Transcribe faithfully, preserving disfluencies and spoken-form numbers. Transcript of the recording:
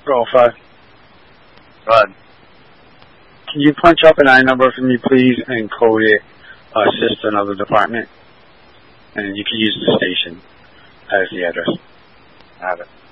Roll five. Go ahead. Can you punch up an I number for me, please, and code it assistant of the department? And you can use the station as the address. Have it.